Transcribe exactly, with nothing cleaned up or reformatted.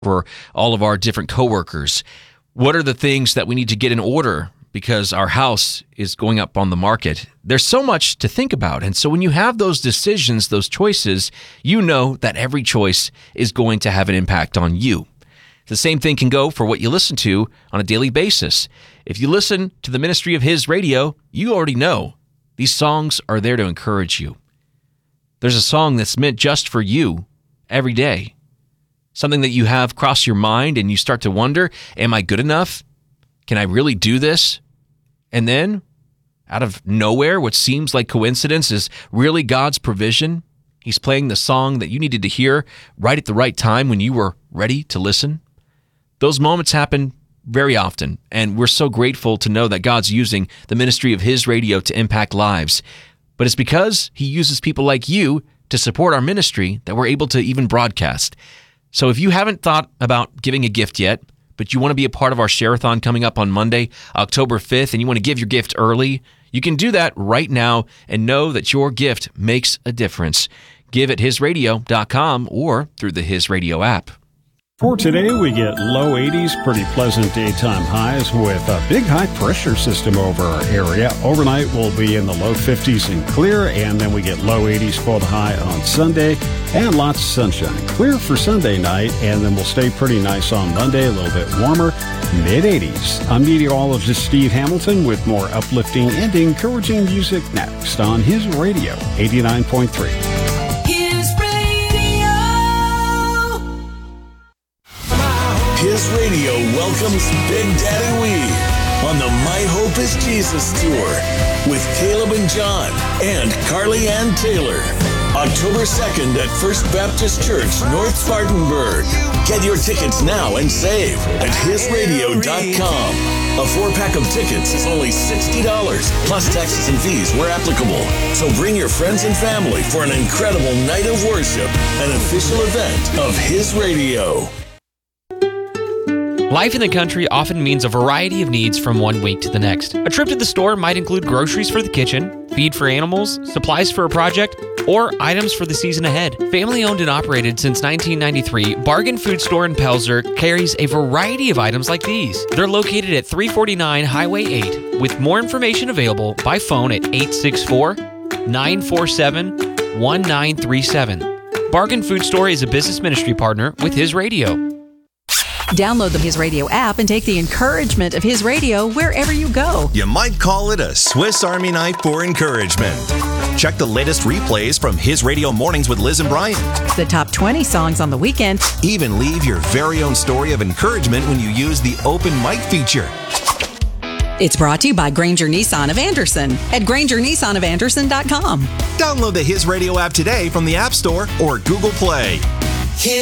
for all of our different coworkers. What are the things that we need to get in order because our house is going up on the market? There's so much to think about. And so when you have those decisions, those choices, you know that every choice is going to have an impact on you. The same thing can go for what you listen to on a daily basis. If you listen to the ministry of His Radio, you already know these songs are there to encourage you. There's a song that's meant just for you every day. Something that you have cross your mind and you start to wonder, am I good enough? Can I really do this? And then, out of nowhere, what seems like coincidence is really God's provision. He's playing the song that you needed to hear right at the right time when you were ready to listen. Those moments happen very often, and we're so grateful to know that God's using the ministry of His Radio to impact lives. But it's because He uses people like you to support our ministry that we're able to even broadcast. So if you haven't thought about giving a gift yet, but you want to be a part of our Share-a-thon coming up on Monday, October fifth, and you want to give your gift early, you can do that right now and know that your gift makes a difference. Give at his radio dot com or through the His Radio app. For today, we get low eighties, pretty pleasant daytime highs with a big high-pressure system over our area. Overnight, we'll be in the low fifties and clear, and then we get low eighties for the high on Sunday, and lots of sunshine. Clear for Sunday night, and then we'll stay pretty nice on Monday, a little bit warmer, mid eighties. I'm meteorologist Steve Hamilton with more uplifting and encouraging music next on His Radio, eighty-nine point three. His Radio welcomes Big Daddy Weave on the My Hope is Jesus Tour with Caleb and John and Carly Ann Taylor. October second at First Baptist Church, North Spartanburg. Get your tickets now and save at his radio dot com. A four-pack of tickets is only sixty dollars, plus taxes and fees where applicable. So bring your friends and family for an incredible night of worship, an official event of His Radio. Life in the country often means a variety of needs from one week to the next. A trip to the store might include groceries for the kitchen, feed for animals, supplies for a project, or items for the season ahead. Family owned and operated since nineteen ninety-three, Bargain Food Store in Pelzer carries a variety of items like these. They're located at three forty-nine Highway eight, with more information available by phone at eight six four, nine four seven, one nine three seven. Bargain Food Store is a business ministry partner with His Radio. Download the His Radio app and take the encouragement of His Radio wherever you go. You might call it a Swiss Army knife for encouragement. Check the latest replays from His Radio Mornings with Liz and Brian. The top twenty songs on the weekend. Even leave your very own story of encouragement when you use the open mic feature. It's brought to you by Granger Nissan of Anderson at granger nissan of anderson dot com. Download the His Radio app today from the App Store or Google Play.